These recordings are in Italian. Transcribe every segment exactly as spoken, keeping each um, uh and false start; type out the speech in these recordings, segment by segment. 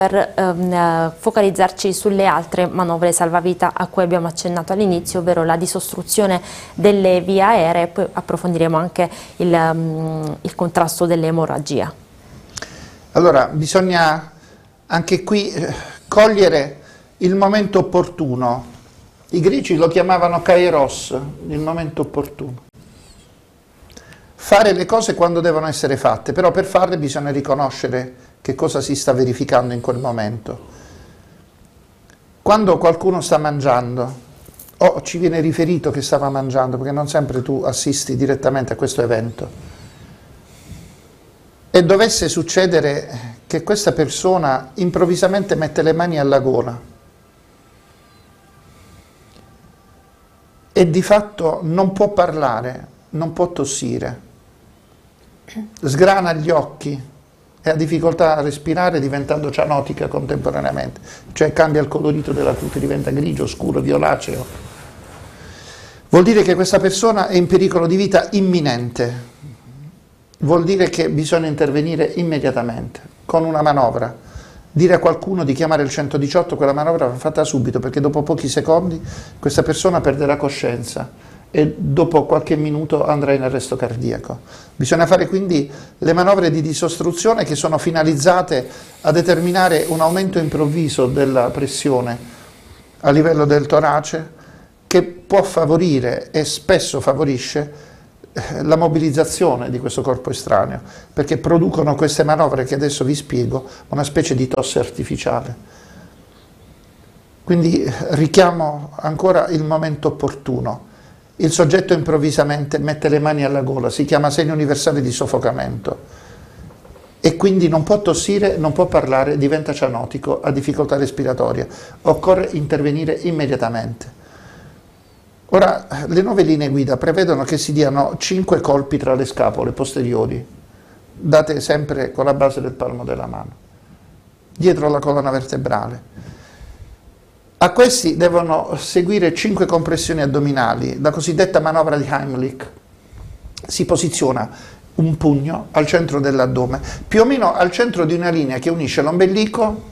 per ehm, focalizzarci sulle altre manovre salvavita a cui abbiamo accennato all'inizio, ovvero la disostruzione delle vie aeree, poi approfondiremo anche il, um, il contrasto dell'emorragia. Allora, bisogna anche qui eh, cogliere il momento opportuno. I greci lo chiamavano kairos, il momento opportuno. Fare le cose quando devono essere fatte, però per farle bisogna riconoscere che cosa si sta verificando in quel momento. Quando qualcuno sta mangiando, o ci viene riferito che stava mangiando, perché non sempre tu assisti direttamente a questo evento, e dovesse succedere che questa persona improvvisamente mette le mani alla gola e di fatto non può parlare, non può tossire, sgrana gli occhi e ha difficoltà a respirare diventando cianotica contemporaneamente, cioè cambia il colorito della cute, diventa grigio, scuro, violaceo. Vuol dire che questa persona è in pericolo di vita imminente, vuol dire che bisogna intervenire immediatamente con una manovra, dire a qualcuno di chiamare il centodiciotto, quella manovra va fatta subito, perché dopo pochi secondi questa persona perderà coscienza e dopo qualche minuto andrà in arresto cardiaco. Bisogna fare quindi le manovre di disostruzione che sono finalizzate a determinare un aumento improvviso della pressione a livello del torace, che può favorire e spesso favorisce la mobilizzazione di questo corpo estraneo, perché producono queste manovre che adesso vi spiego una specie di tosse artificiale. Quindi richiamo ancora il momento opportuno. Il soggetto improvvisamente mette le mani alla gola, si chiama segno universale di soffocamento e quindi non può tossire, non può parlare, diventa cianotico, ha difficoltà respiratoria. Occorre intervenire immediatamente. Ora, le nuove linee guida prevedono che si diano cinque colpi tra le scapole posteriori, date sempre con la base del palmo della mano, dietro la colonna vertebrale. A questi devono seguire cinque compressioni addominali, la cosiddetta manovra di Heimlich. Si posiziona un pugno al centro dell'addome, più o meno al centro di una linea che unisce l'ombelico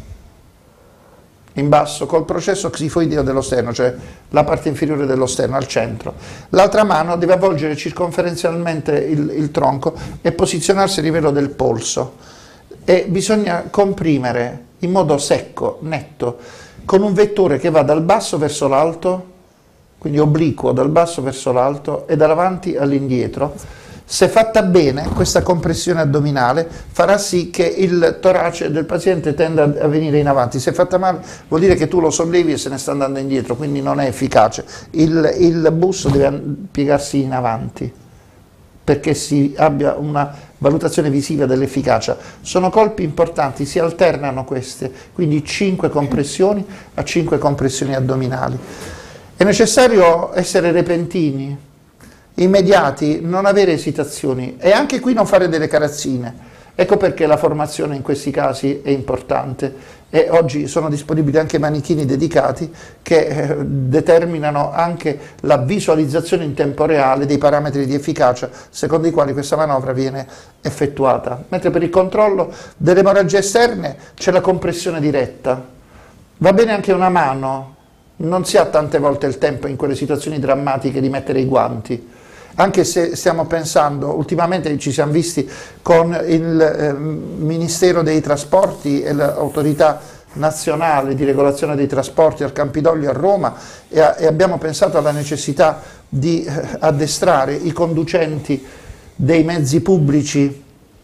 in basso col processo xifoideo dello sterno, cioè la parte inferiore dello sterno al centro. L'altra mano deve avvolgere circonferenzialmente il, il tronco e posizionarsi a livello del polso. E bisogna comprimere in modo secco, netto, con un vettore che va dal basso verso l'alto, quindi obliquo dal basso verso l'alto e dall'avanti all'indietro. Se fatta bene, questa compressione addominale farà sì che il torace del paziente tenda a venire in avanti. Se fatta male vuol dire che tu lo sollevi e se ne sta andando indietro, quindi non è efficace. Il, il busto deve piegarsi in avanti perché si abbia una valutazione visiva dell'efficacia. Sono colpi importanti, si alternano queste, quindi cinque compressioni a cinque compressioni addominali. È necessario essere repentini, immediati, non avere esitazioni e anche qui non fare delle carazzine. Ecco perché la formazione in questi casi è importante e oggi sono disponibili anche manichini dedicati che eh, determinano anche la visualizzazione in tempo reale dei parametri di efficacia secondo i quali questa manovra viene effettuata. Mentre per il controllo delle emorragie esterne c'è la compressione diretta. Va bene anche una mano, non si ha tante volte il tempo in quelle situazioni drammatiche di mettere i guanti. Anche se stiamo pensando, ultimamente ci siamo visti con il eh, Ministero dei Trasporti e l'Autorità Nazionale di Regolazione dei Trasporti al Campidoglio a Roma e, a, e abbiamo pensato alla necessità di eh, addestrare i conducenti dei mezzi pubblici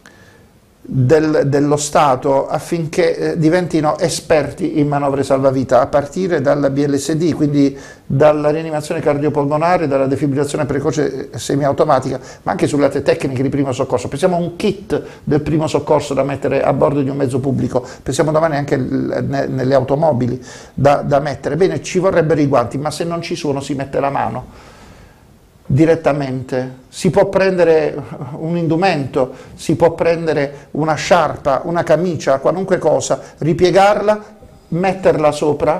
Del, dello Stato affinché eh, diventino esperti in manovre salvavita a partire dalla B L S D, quindi dalla rianimazione cardiopolmonare, dalla defibrillazione precoce semiautomatica, ma anche sulle altre tecniche di primo soccorso. Pensiamo a un kit del primo soccorso da mettere a bordo di un mezzo pubblico, pensiamo domani anche ne, nelle automobili da, da mettere. Bene, ci vorrebbero i guanti, ma se non ci sono si mette la mano direttamente. Si può prendere un indumento, si può prendere una sciarpa, una camicia, qualunque cosa, ripiegarla, metterla sopra,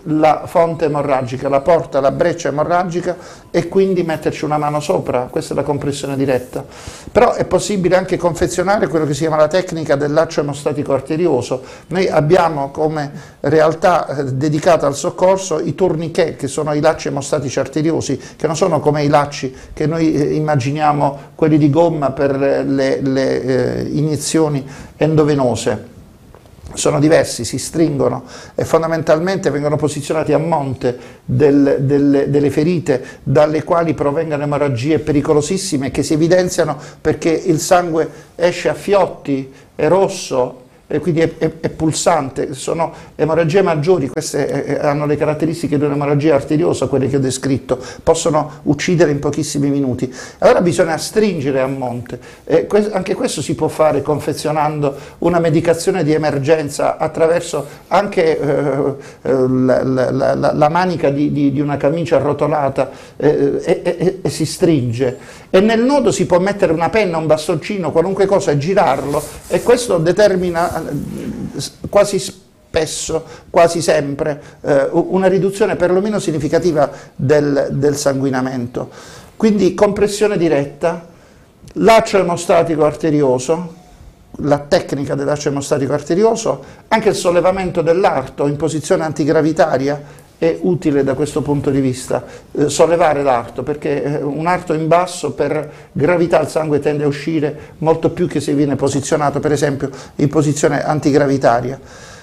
la fonte emorragica, la porta, la breccia emorragica e quindi metterci una mano sopra, questa è la compressione diretta. Però è possibile anche confezionare quello che si chiama la tecnica del laccio emostatico arterioso. Noi abbiamo come realtà eh, dedicata al soccorso i tourniquet, che sono i lacci emostatici arteriosi, che non sono come i lacci che noi eh, immaginiamo, quelli di gomma per le, le eh, iniezioni endovenose. Sono diversi, si stringono e fondamentalmente vengono posizionati a monte del, del, delle ferite dalle quali provengono emorragie pericolosissime che si evidenziano perché il sangue esce a fiotti, è rosso, e quindi è, è, è pulsante. Sono emorragie maggiori, queste eh, hanno le caratteristiche di un'emorragia arteriosa, quelle che ho descritto, possono uccidere in pochissimi minuti. Allora bisogna stringere a monte, eh, que anche questo si può fare confezionando una medicazione di emergenza attraverso anche eh, la, la, la, la manica di, di, di una camicia arrotolata eh, e, e, e si stringe. E nel nodo si può mettere una penna, un bastoncino, qualunque cosa e girarlo, e questo determina quasi spesso, quasi sempre, eh, una riduzione perlomeno significativa del, del sanguinamento. Quindi compressione diretta, laccio emostatico arterioso, la tecnica del laccio emostatico arterioso, anche il sollevamento dell'arto in posizione antigravitaria è utile da questo punto di vista, eh, sollevare l'arto, perché eh, un arto in basso per gravità il sangue tende a uscire molto più che se viene posizionato per esempio in posizione antigravitaria.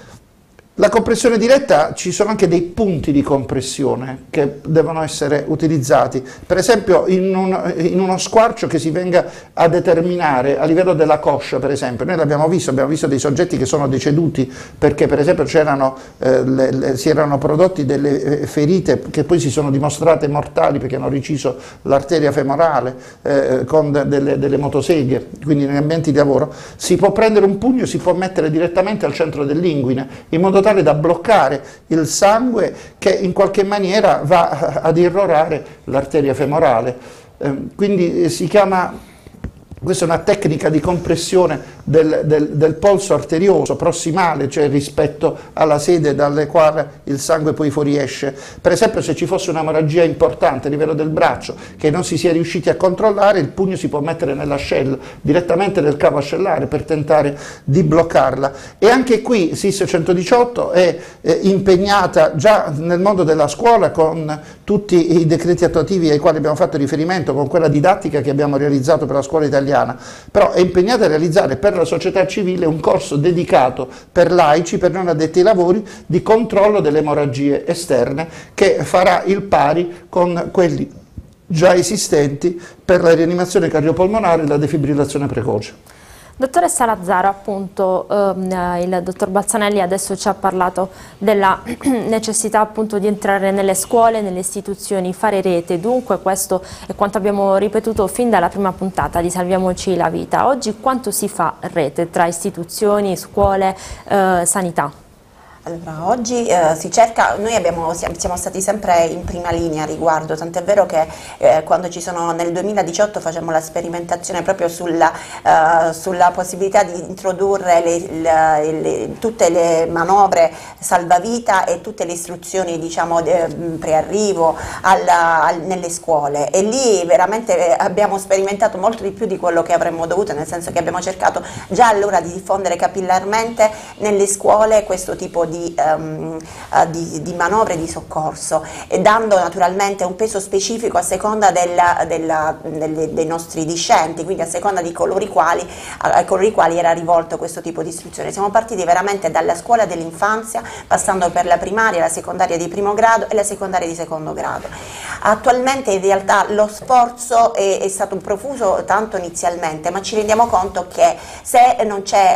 La compressione diretta, ci sono anche dei punti di compressione che devono essere utilizzati, per esempio in, un, in uno squarcio che si venga a determinare a livello della coscia, per esempio. Noi l'abbiamo visto, abbiamo visto dei soggetti che sono deceduti perché per esempio c'erano, eh, le, le, si erano prodotti delle eh, ferite che poi si sono dimostrate mortali perché hanno reciso l'arteria femorale eh, con de, delle, delle motoseghe, quindi negli ambienti di lavoro. Si può prendere un pugno, si può mettere direttamente al centro dell'inguine, in modo tale da bloccare il sangue che in qualche maniera va ad irrorare l'arteria femorale. Eh, quindi si chiama, questa è una tecnica di compressione del, del, del polso arterioso prossimale, cioè rispetto alla sede dalle quali il sangue poi fuoriesce. Per esempio, se ci fosse un'emorragia importante a livello del braccio che non si sia riusciti a controllare, il pugno si può mettere nell'ascella, direttamente nel cavo ascellare, per tentare di bloccarla. E anche qui S I S centodiciotto è eh, impegnata già nel mondo della scuola con tutti i decreti attuativi ai quali abbiamo fatto riferimento, con quella didattica che abbiamo realizzato per la scuola italiana, però è impegnata a realizzare per la società civile un corso dedicato per laici, per non addetti ai lavori, di controllo delle emorragie esterne, che farà il pari con quelli già esistenti per la rianimazione cardiopolmonare e la defibrillazione precoce. Dottoressa Lazzaro, appunto ehm, il dottor Balzanelli adesso ci ha parlato della necessità appunto di entrare nelle scuole, nelle istituzioni, fare rete. Dunque questo è quanto abbiamo ripetuto fin dalla prima puntata di Salviamoci la vita. Oggi quanto si fa rete tra istituzioni, scuole, eh, sanità? Allora, oggi eh, si cerca, noi abbiamo, siamo stati sempre in prima linea a riguardo, tant'è vero che eh, quando ci sono, nel duemiladiciotto facciamo la sperimentazione proprio sulla, uh, sulla possibilità di introdurre le, le, le, tutte le manovre salvavita e tutte le istruzioni, diciamo, prearrivo alla, al, nelle scuole, e lì veramente abbiamo sperimentato molto di più di quello che avremmo dovuto, nel senso che abbiamo cercato già allora di diffondere capillarmente nelle scuole questo tipo di Di, um, uh, di, di manovre di soccorso, e dando naturalmente un peso specifico a seconda della, della, delle, dei nostri discenti, quindi a seconda di coloro i quali, a coloro i quali era rivolto questo tipo di istruzione. Siamo partiti veramente dalla scuola dell'infanzia, passando per la primaria, la secondaria di primo grado e la secondaria di secondo grado. Attualmente in realtà lo sforzo è, è stato profuso tanto inizialmente, ma ci rendiamo conto che se non c'è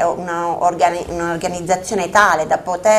un'organizzazione tale da poter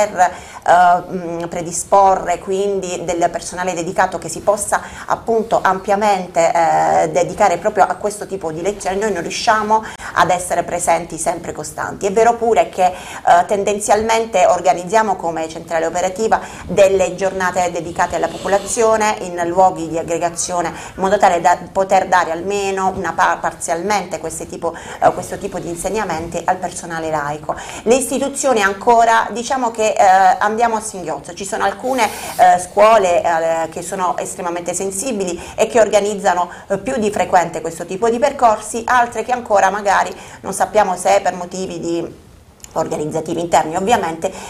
Uh, predisporre quindi del personale dedicato che si possa appunto ampiamente uh, dedicare proprio a questo tipo di lezioni, noi non riusciamo ad essere presenti sempre costanti. È vero pure che uh, tendenzialmente organizziamo come centrale operativa delle giornate dedicate alla popolazione in luoghi di aggregazione, in modo tale da poter dare almeno una par parzialmente questo tipo, uh, questo tipo di insegnamenti al personale laico. Le istituzioni ancora, diciamo che Eh, andiamo a singhiozzo. Ci sono alcune eh, scuole eh, che sono estremamente sensibili e che organizzano eh, più di frequente questo tipo di percorsi, altre che ancora magari non sappiamo se per motivi di organizzativi interni ovviamente